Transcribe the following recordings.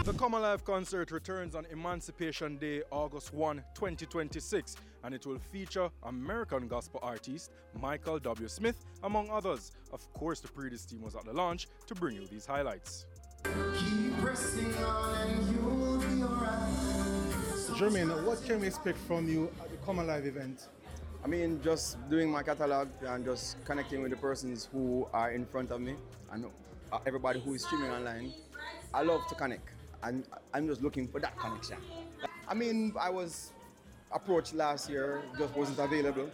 The Come Alive concert returns on Emancipation Day, August 1, 2026, and it will feature American gospel artist Michael W. Smith, among others. Of course, the Predis team was at the launch to bring you these highlights. Keep pressing on and you'll be alright. Jermaine, what can we expect from you at the Come Alive event? I mean, just doing my catalog and just connecting with the persons who are in front of me and everybody who is streaming online. I love to connect, and I'm just looking for that connection. I mean, I was approached last year, just wasn't available.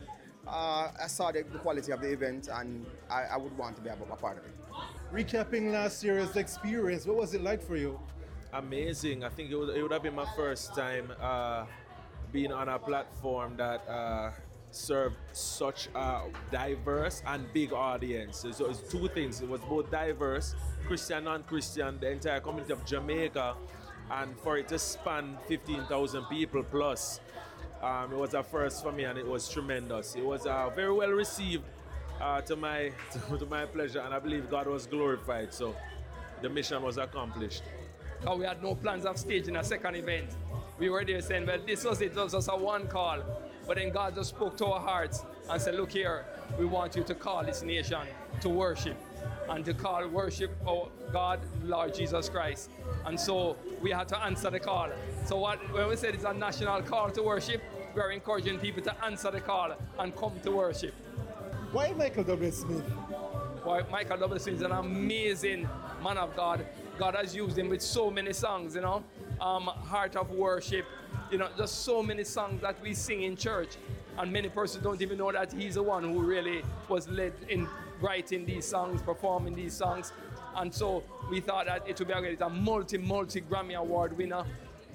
I saw the quality of the event, and I would want to be a part of it. Recapping last year's experience, what was it like for you? Amazing. I think it would have been my first time being on a platform that served such a diverse and big audience. So it's two things. It was both diverse, Christian, non-Christian, the entire community of Jamaica, and for it to span 15,000 people plus. It was a first for me, and it was tremendous. It was very well received to my pleasure, and I believe God was glorified. So the mission was accomplished. Oh, we had no plans of staging a second event. We were there saying, well, this was it. It was just a one call. But then God just spoke to our hearts and said, look here, we want you to call this nation to worship and to call worship our God, Lord Jesus Christ. And so we had to answer the call. So when we said it's a national call to worship, we are encouraging people to answer the call and come to worship. Why Michael W. Smith? Well, Michael W. Smith is an amazing man of God. God has used him with so many songs, Heart of Worship, just so many songs that we sing in church. And many persons don't even know that he's the one who really was led in writing these songs, performing these songs. And so we thought that it would be a multi Grammy Award winner.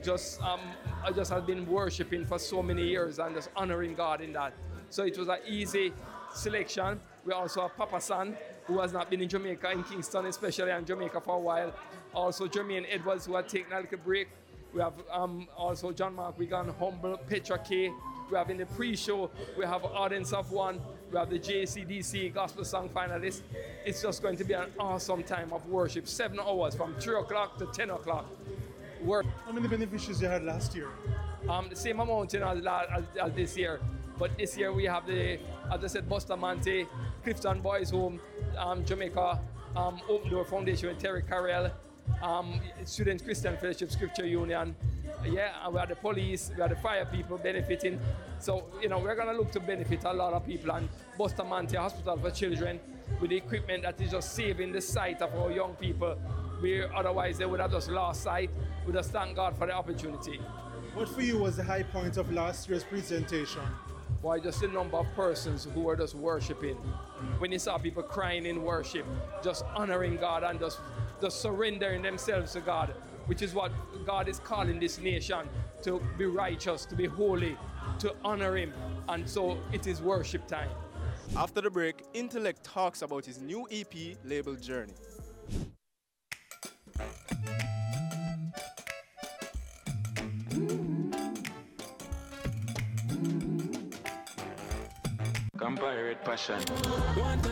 I just have been worshiping for so many years and just honoring God in that. So it was an easy selection. We also have Papa San, who has not been in Jamaica, in Kingston especially, and Jamaica for a while. Also Jermaine Edwards, who had taken a little break. We have also John Mark Wigan, Humble, Petra K. We have in the pre-show, we have Audience of One. We have the JCDC Gospel Song Finalists. It's just going to be an awesome time of worship. 7 hours from 3 o'clock to 10 o'clock. How many beneficiaries you had last year? The same amount as this year. But this year we have as I said, Bustamante, Clifton Boys Home, Jamaica, Open Door Foundation with Terry Carrell, Student Christian Fellowship Scripture Union. And we have the police, we have the fire people benefiting. So, we're going to look to benefit a lot of people. And Bustamante Hospital for Children, with the equipment that is just saving the sight of our young people, where otherwise they would have just lost sight. We just thank God for the opportunity. What for you was the high point of last year's presentation? Why, just the number of persons who were just worshiping. When you saw people crying in worship, just honoring God and just surrendering themselves to God, which is what God is calling this nation, to be righteous, to be holy, to honor Him. And so it is worship time. After the break, Intellect talks about his new EP labeled Journey. Compare it passion.